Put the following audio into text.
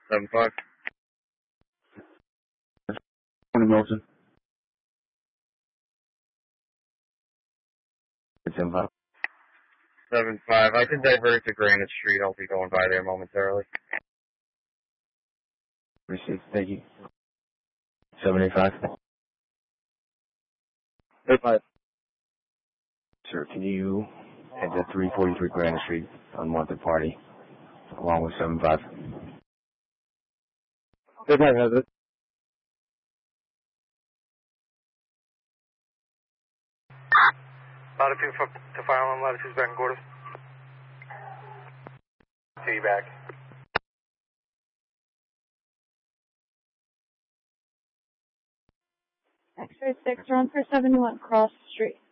7-5. Milton. 7-5. 7-5. I can divert to Granite Street. I'll be going by there momentarily. Received. Thank you. 785. 8-5. Sir, can you head to 343 Granite Street, unwanted party, along with 7-5? 8-5 has it. Latitude to fire on latitude back and quarters. See you back. X-ray 6, run for 71, cross the street.